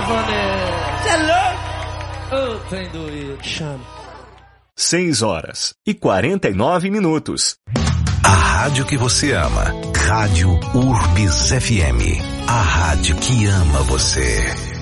Você é louco? Ô, trem doido. Chama. 6h49. A rádio que você ama. Rádio Urbis FM. A rádio que ama você.